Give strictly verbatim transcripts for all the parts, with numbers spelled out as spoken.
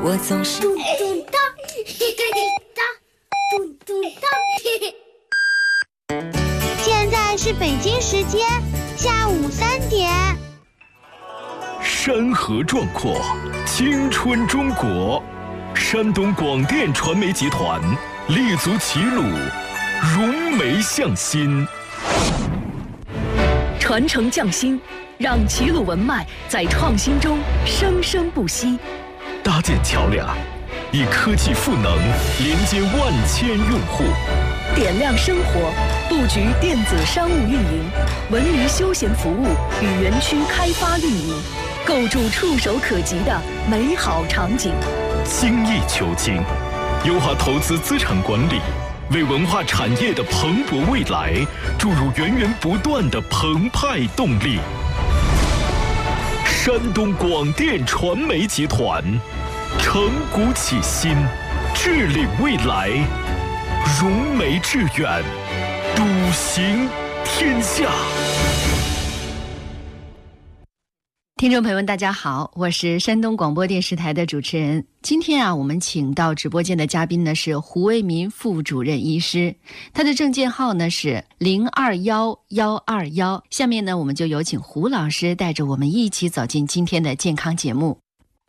我总是咚咚当，嘿嘿当，咚咚当。 现在是北京时间下午三点。 山河壮阔，青春中国。山东广电传媒集团立足齐鲁，融媒向心， 传承匠心，让齐鲁文脉在创新中生生不息。 搭建桥梁，以科技赋能连接万千用户。 点亮生活，布局电子商务运营、文娱休闲服务与园区开发运营，构筑触手可及的美好场景。 精益求精，优化投资资产管理，为文化产业的蓬勃未来注入源源不断的澎湃动力。山东广电传媒集团，承股启新，治理未来，融媒致远，笃行天下。 听众朋友们大家好，我是山东广播电视台的主持人。今天啊，我们请到直播间的嘉宾呢是胡为民副主任医师，他的证件号呢是零二幺幺二幺。下面呢，我们就有请胡老师带着我们一起走进今天的健康节目。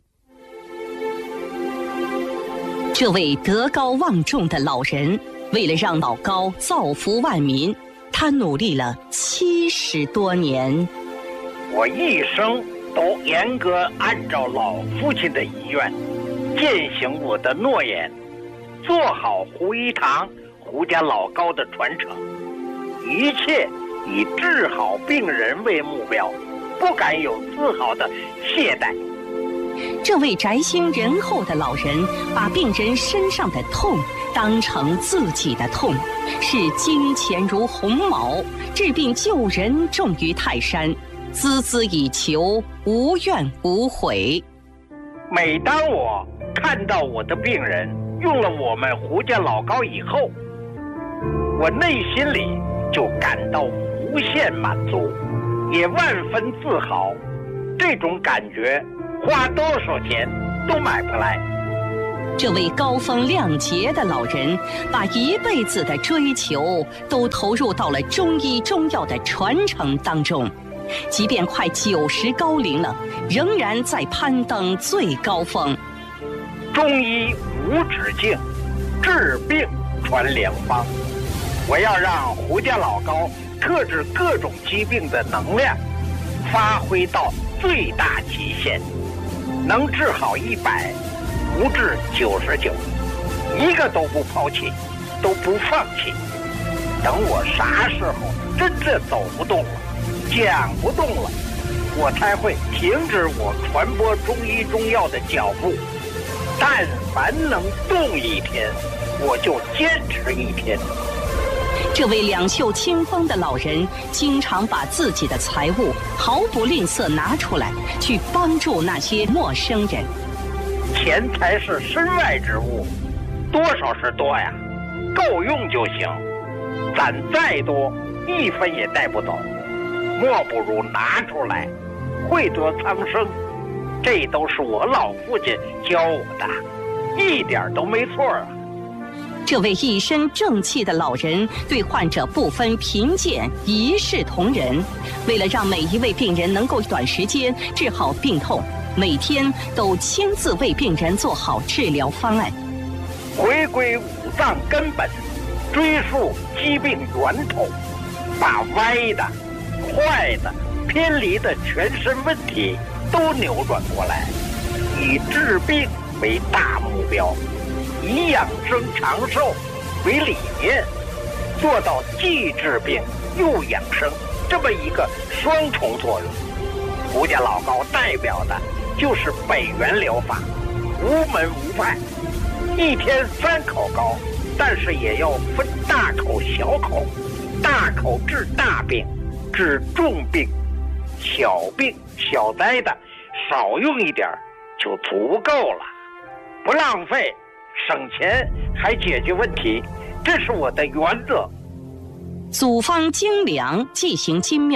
这位德高望重的老人，为了让老高造福万民，他努力了七十多年。 我一生都严格按照老父亲的遗愿，践行我的诺言，做好胡一堂、胡家老高的传承，一切以治好病人为目标，不敢有丝毫的懈怠。 这位宅心仁厚的老人，把病人身上的痛当成自己的痛，视金钱如鸿毛，治病救人重于泰山，孜孜以求，无怨无悔。 每当我看到我的病人用了我们胡家老高以后，我内心里就感到无限满足，也万分自豪。这种感觉花多少钱都买不来。 这位高风亮节的老人，把一辈子的追求都投入到了中医中药的传承当中，即便快九十高龄了，仍然在攀登最高峰。 中医无止境，治病传良方。我要让胡家老高克制各种疾病的能量发挥到最大极限，能治好一百，不治九十九，一个都不抛弃，都不放弃。等我啥时候真正走不动了，讲不动了，我才会停止我传播中医中药的脚步。但凡能动一天，我就坚持一天。 这位两袖清风的老人，经常把自己的财物毫不吝啬拿出来，去帮助那些陌生人。 钱财是身外之物，多少是多呀，够用就行。攒再多，一分也带不走。莫不如拿出来，惠泽苍生。这都是我老父亲教我的，一点都没错啊。 这位一身正气的老人，对患者不分贫贱，一视同仁。为了让每一位病人能够短时间治好病痛，每天都亲自为病人做好治疗方案。 回归五脏根本，追溯疾病源头，把歪的、坏的、偏离的全身问题都扭转过来，以治病为大目标，以养生长寿为理念，做到既治病又养生这么一个双重作用。胡家老高代表的就是北元疗法，无门无派，一天三口膏，但是也要分大口小口，大口治大病，治重病，小病小灾的少用一点就足够了，不浪费，省钱还解决问题，这是我的原则。 组方精良，剂行精妙，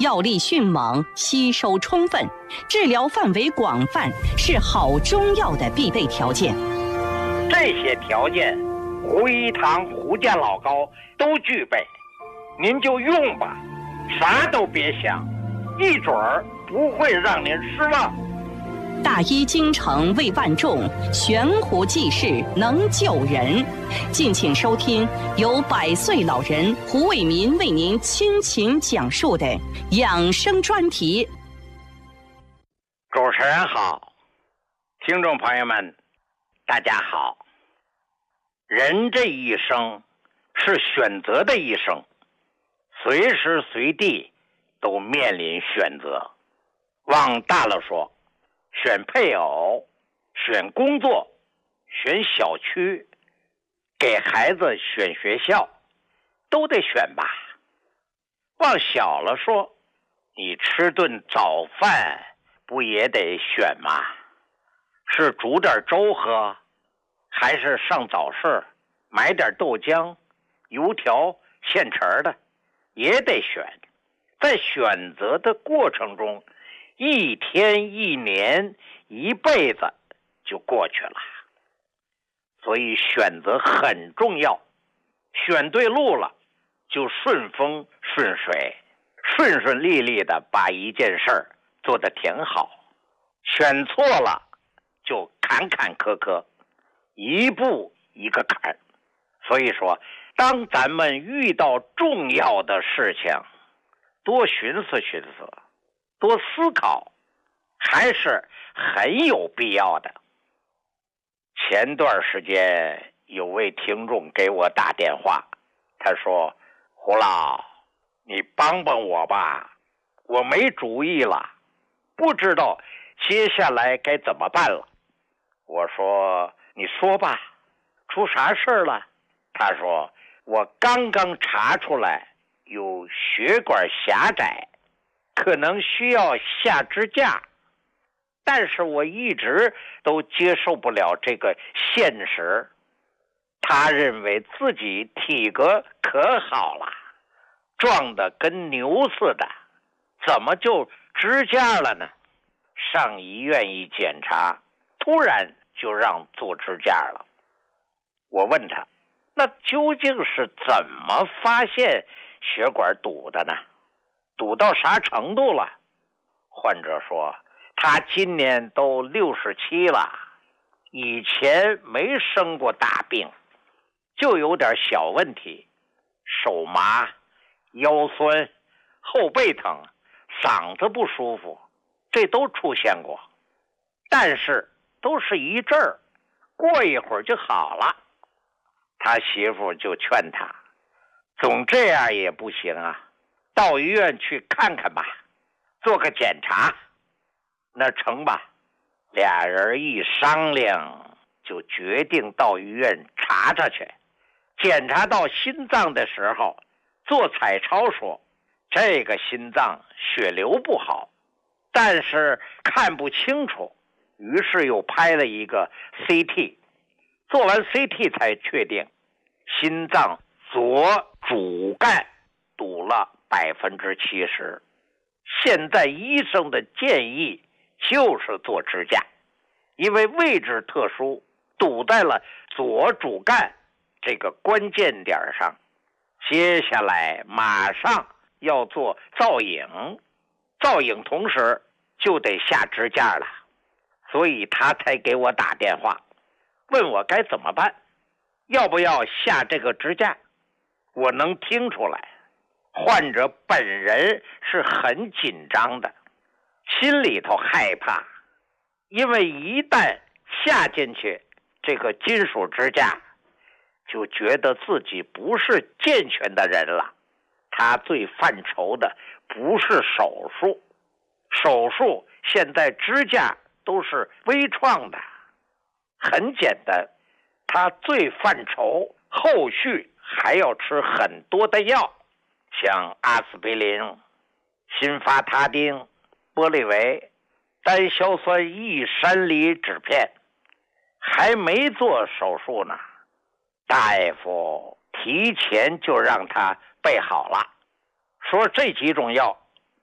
药力迅猛，吸收充分，治疗范围广泛，是好中药的必备条件。 这些条件，胡一堂、胡家老高都具备，您就用吧，啥都别想，一准儿不会让您失望。 大医精诚为万众，悬壶济世能救人。敬请收听由百岁老人胡卫民为您倾情讲述的养生专题。 主持人好，听众朋友们，大家好。人这一生是选择的一生，随时随地都面临选择。往大了说，选配偶，选工作，选小区，给孩子选学校，都得选吧。往小了说，你吃顿早饭不也得选吗？是煮点粥喝，还是上早市买点豆浆、油条现成的，也得选。在选择的过程中，一天一年一辈子就过去了。所以选择很重要，选对路了就顺风顺水，顺顺利利的把一件事儿做得挺好。选错了就坎坎坷坷，一步一个坎。所以说，当咱们遇到重要的事情，多寻思寻思，多思考，还是很有必要的。前段时间有位听众给我打电话，他说：胡老，你帮帮我吧，我没主意了，不知道接下来该怎么办了。我说：你说吧，出啥事了？他说：我刚刚查出来有血管狭窄，可能需要下支架，但是我一直都接受不了这个现实。他认为自己体格可好了，壮得跟牛似的，怎么就支架了呢？上医院一检查，突然就让做支架了。我问他，那究竟是怎么发现血管堵的呢？堵到啥程度了？患者说，他今年都六十七了，以前没生过大病，就有点小问题，手麻、腰酸、后背疼、嗓子不舒服，这都出现过，但是都是一阵儿，过一会儿就好了。他媳妇就劝他，总这样也不行啊，到医院去看看吧，做个检查。那成吧，俩人一商量，就决定到医院查查去。检查到心脏的时候，做彩超说，这个心脏血流不好，但是看不清楚，于是又拍了一个 C T， 做完 C T 才确定心脏左主干堵了百分之七十。现在医生的建议就是做支架，因为位置特殊，堵在了左主干这个关键点上。接下来马上要做造影，造影同时就得下支架了，所以他才给我打电话，问我该怎么办，要不要下这个支架。我能听出来，患者本人是很紧张的，心里头害怕，因为一旦下进去这个金属支架，就觉得自己不是健全的人了。他最犯愁的不是手术，手术现在支架都是微创的，很简单。他最犯愁后续还要吃很多的药，像阿司匹林、辛伐他汀、玻利维、单硝酸异山梨酯片。还没做手术呢，大夫提前就让他备好了，说这几种药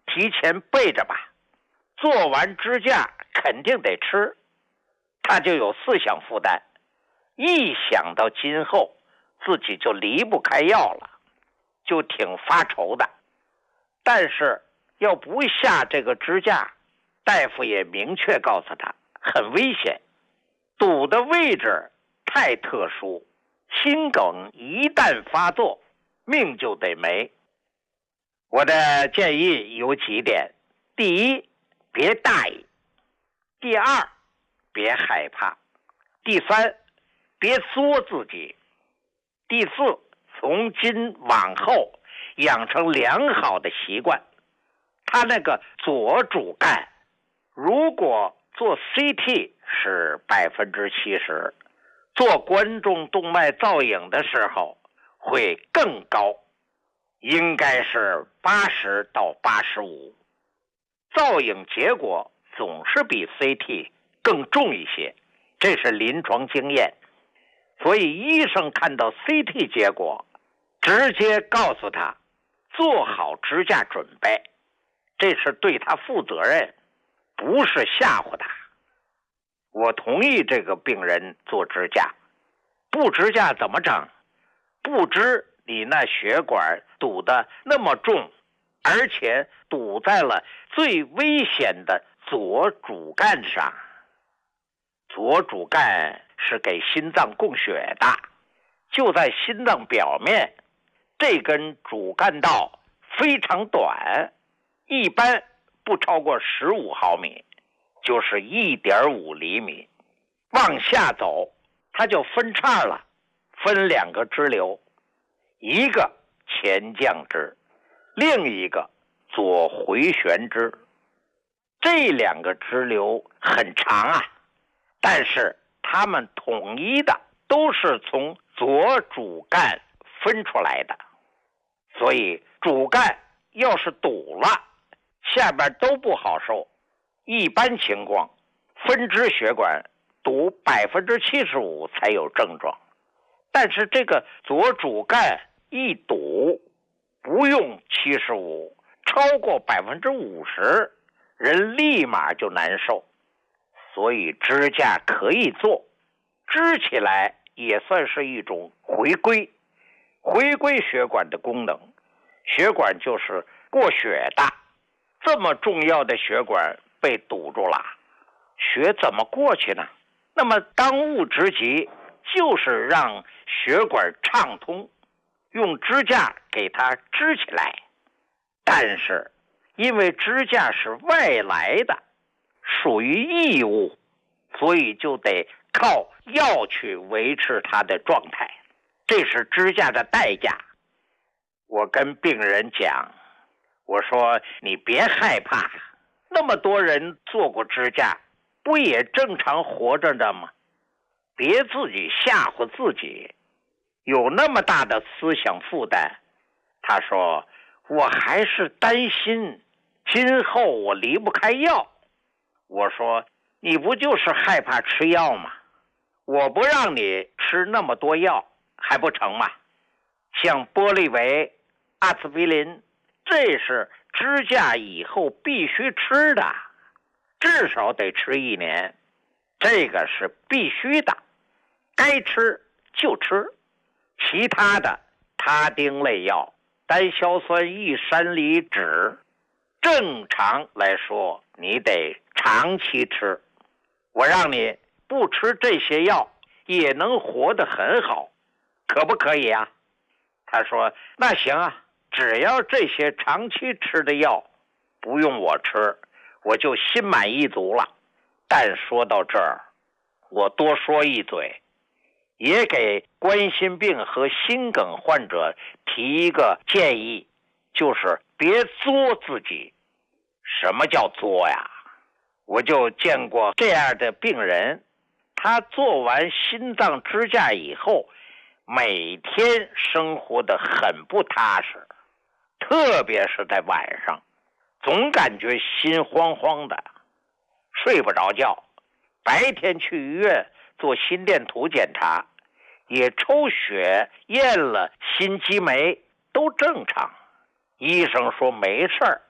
提前备着吧，做完支架肯定得吃，他就有思想负担，一想到今后自己就离不开药了，就挺发愁的。但是要不下这个支架，大夫也明确告诉他很危险，堵的位置太特殊，心梗一旦发作，命就得没。我的建议有几点：第一，别大意；第二，别害怕；第三，别作自己；第四，从今往后养成良好的习惯。他那个左主干，如果做 C T 是百分之七十，做冠状动脉造影的时候会更高，应该是八十到八十五。造影结果总是比 C T 更重一些，这是临床经验。所以医生看到 C T 结果，直接告诉他做好支架准备，这是对他负责任，不是吓唬他。我同意这个病人做支架，不支架怎么整？不支你那血管堵得那么重，而且堵在了最危险的左主干上。左主干是给心脏供血的，就在心脏表面，这根主干道非常短，一般不超过十五毫米，就是 一点五厘米。往下走它就分叉了，分两个支流，一个前降支，另一个左回旋支。这两个支流很长啊，但是它们统一的都是从左主干分出来的，所以主干要是堵了，下边都不好受。一般情况，分支血管堵百分之七十五才有症状，但是这个左主干一堵，不用七十五，超过百分之五十，人立马就难受。所以支架可以做，支起来也算是一种回归，回归血管的功能。血管就是过血的，这么重要的血管被堵住了，血怎么过去呢？那么当务之急就是让血管畅通，用支架给它支起来。但是因为支架是外来的，属于异物，所以就得靠药去维持它的状态，这是支架的代价。我跟病人讲，我说你别害怕，那么多人做过支架，不也正常活着的吗？别自己吓唬自己，有那么大的思想负担。他说我还是担心今后我离不开药。我说你不就是害怕吃药吗？我不让你吃那么多药还不成吗？像玻利维、阿司匹林，这是支架以后必须吃的，至少得吃一年，这个是必须的，该吃就吃。其他的他汀类药、单硝酸异山梨酯，正常来说你得长期吃。我让你不吃这些药也能活得很好，可不可以啊？他说那行啊，只要这些长期吃的药不用我吃，我就心满意足了。但说到这儿，我多说一嘴，也给冠心病和心梗患者提一个建议，就是别作自己。什么叫作呀？我就见过这样的病人，他做完心脏支架以后，每天生活得很不踏实，特别是在晚上，总感觉心慌慌的，睡不着觉。白天去医院做心电图检查，也抽血验了心肌酶，都正常。医生说没事儿，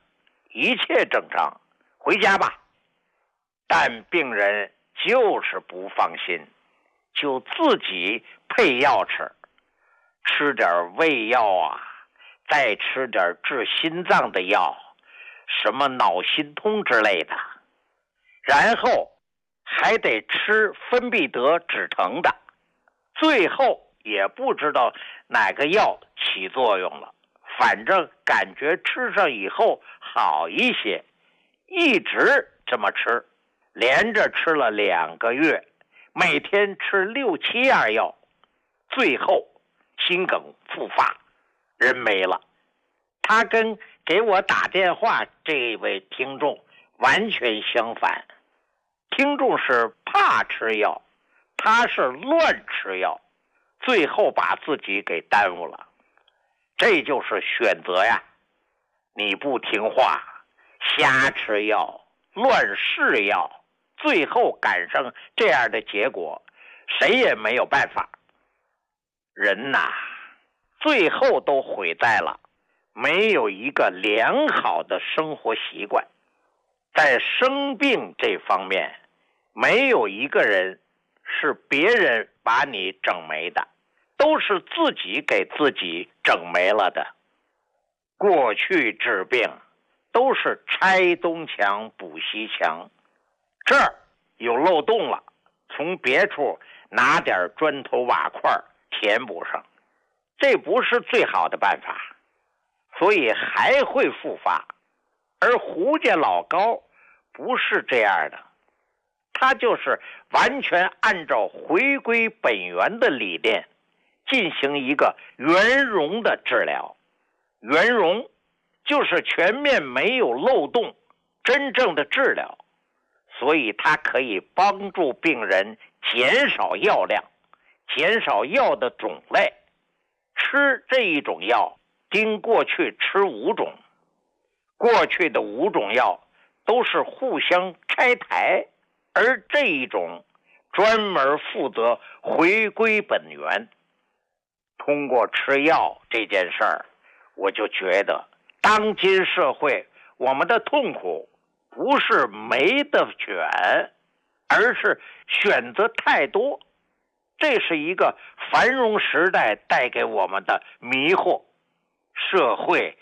一切正常，回家吧。但病人就是不放心，就自己配药吃，吃点胃药啊，再吃点治心脏的药，什么脑心通之类的，然后还得吃芬必得止疼的，最后也不知道哪个药起作用了，反正感觉吃上以后好一些，一直这么吃，连着吃了两个月，每天吃六七样药，最后心梗复发，人没了。他跟给我打电话这位听众完全相反，听众是怕吃药，他是乱吃药，最后把自己给耽误了。这就是选择呀，你不听话，瞎吃药，乱试药，最后赶上这样的结果，谁也没有办法。人呐，最后都毁在了没有一个良好的生活习惯。在生病这方面，没有一个人是别人把你整没的，都是自己给自己整没了的。过去治病都是拆东墙补西墙，这儿有漏洞了，从别处拿点砖头瓦块填补上，这不是最好的办法，所以还会复发。而胡家老高不是这样的，他就是完全按照回归本源的理念进行一个圆融的治疗。圆融就是全面没有漏洞，真正的治疗，所以它可以帮助病人减少药量，减少药的种类。吃这一种药经过去吃五种，过去的五种药都是互相拆台，而这一种专门负责回归本源。通过吃药这件事儿，我就觉得当今社会我们的痛苦不是没得选，而是选择太多。这是一个繁荣时代带给我们的迷惑。社会